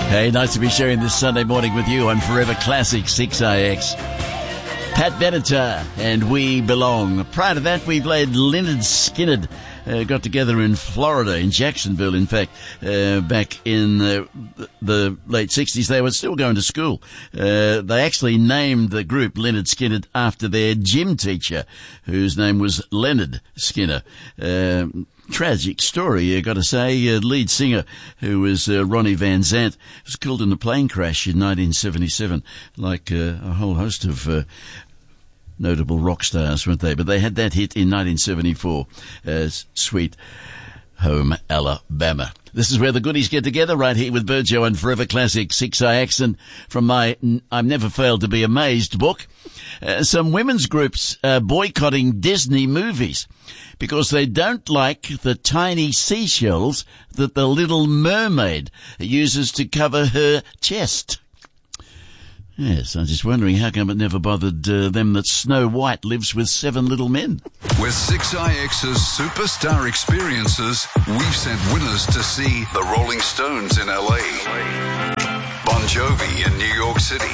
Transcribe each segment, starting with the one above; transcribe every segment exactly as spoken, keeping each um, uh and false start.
Hey, nice to be sharing this Sunday morning with you on Forever Classic six I X. Pat Benatar and We Belong. Prior to that, we played Lynyrd Skynyrd. Uh, got together in Florida, in Jacksonville, in fact, uh, back in uh, the late sixties. They were still going to school. Uh, they actually named the group Lynyrd Skynyrd after their gym teacher, whose name was Leonard Skinner. Uh, Tragic story, I got to say. Uh, lead singer, who was uh, Ronnie Van Zant, was killed in a plane crash in nineteen seventy-seven, like uh, a whole host of uh, notable rock stars, weren't they? But they had that hit in nineteen seventy-four, uh, Sweet Home Alabama. This is where the goodies get together, right here with Virgio and Forever Classic six I X. And from my I've Never Failed to Be Amazed book, uh, some women's groups are boycotting Disney movies because they don't like the tiny seashells that the Little Mermaid uses to cover her chest. Yes, I'm just wondering how come it never bothered uh, them that Snow White lives with seven little men. With six I X's Superstar Experiences, we've sent winners to see the Rolling Stones in L A, Bon Jovi in New York City,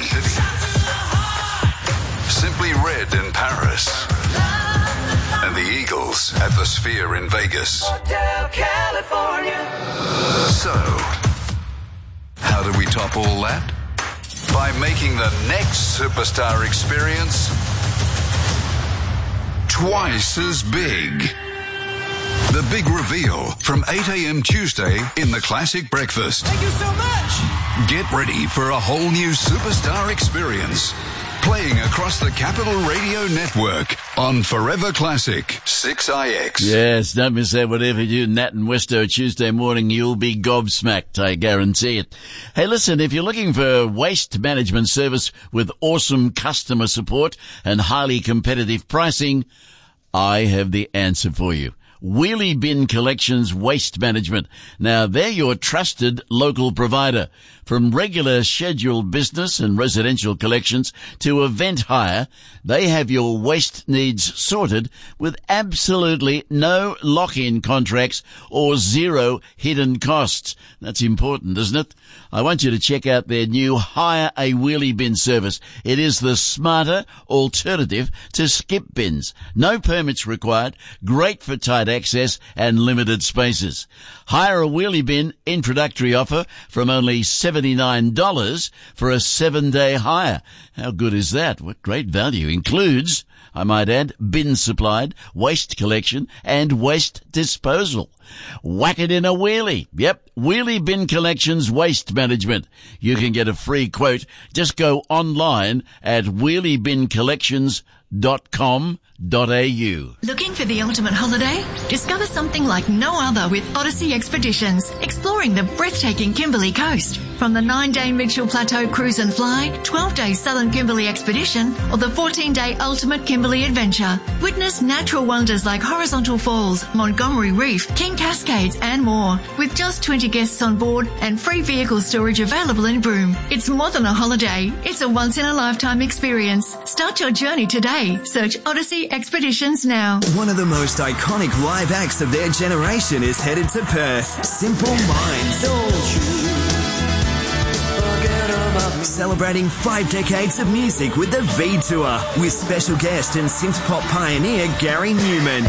Simply Red in Paris, and the Eagles at the Sphere in Vegas. Hotel California. So, how do we top all that? By making the next Superstar Experience twice as big. The big reveal from eight a.m. Tuesday in the Classic Breakfast. Thank you so much. Get ready for a whole new Superstar Experience. Playing across the Capital Radio Network on Forever Classic six I X. Yes, don't miss that. Whatever you do, Nat and Westo Tuesday morning, you'll be gobsmacked, I guarantee it. Hey, listen, if you're looking for waste management service with awesome customer support and highly competitive pricing, I have the answer for you. Wheelie Bin Collections Waste Management. Now, they're your trusted local provider. From regular scheduled business and residential collections to event hire, they have your waste needs sorted with absolutely no lock-in contracts or zero hidden costs. That's important, isn't it? I want you to check out their new Hire a Wheelie Bin service. It is the smarter alternative to skip bins. No permits required, great for tight access and limited spaces. Hire a Wheelie Bin introductory offer from only seventy-nine dollars for a seven-day hire. How good is that? What great value. Includes, I might add, bin supplied, waste collection, and waste disposal. Whack it in a wheelie. Yep, Wheelie Bin Collections Waste Management. You can get a free quote. Just go online at wheelie bin collections dot com dot a u. Looking for the ultimate holiday? Discover something like no other with Odyssey Expeditions, exploring the breathtaking Kimberley coast. From the nine-day Mitchell Plateau Cruise and Fly, twelve-day Southern Kimberley Expedition, or the fourteen-day Ultimate Kimberley Adventure. Witness natural wonders like Horizontal Falls, Montgomery Reef, King Cascades, and more. With just twenty guests on board and free vehicle storage available in Broome. It's more than a holiday. It's a once-in-a-lifetime experience. Start your journey today. Search Odyssey Expeditions now. One of the most iconic live acts of their generation is headed to Perth. Simple Minds. Don't you forget about me. Celebrating five decades of music with the V Tour with special guest and synth pop pioneer Gary Newman.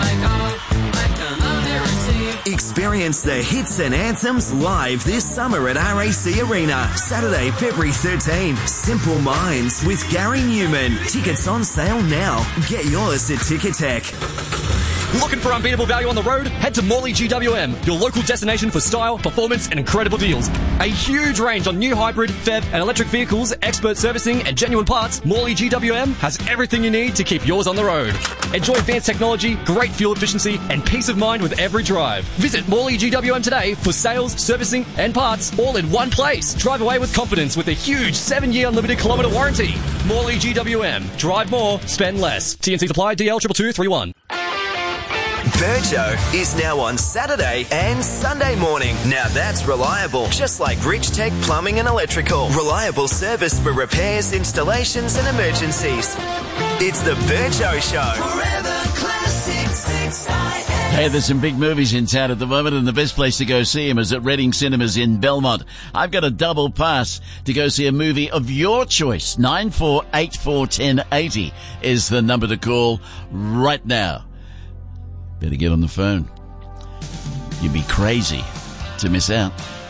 Experience the hits and anthems live this summer at R A C Arena. Saturday, February thirteenth. Simple Minds with Gary Newman. Tickets on sale now. Get yours at Ticketek. Looking for unbeatable value on the road? Head to Morley G W M, your local destination for style, performance, and incredible deals. A huge range on new hybrid, F E V, and electric vehicles, expert servicing, and genuine parts. Morley G W M has everything you need to keep yours on the road. Enjoy advanced technology, great fuel efficiency, and peace of mind with every drive. Visit Morley G W M today for sales, servicing, and parts, all in one place. Drive away with confidence with a huge seven-year unlimited kilometre warranty. Morley G W M. Drive more, spend less. T N C supply, D L two two two three one. Virgio is now on Saturday and Sunday morning. Now that's reliable, just like Rich Tech Plumbing and Electrical. Reliable service for repairs, installations and emergencies. It's the Virgio Show. Forever Classic six I X. Hey, there's some big movies in town at the moment, and the best place to go see them is at Reading Cinemas in Belmont. I've got a double pass to go see a movie of your choice. nine four eight four, one zero eight zero is the number to call right now. Better get on the phone. You'd be crazy to miss out.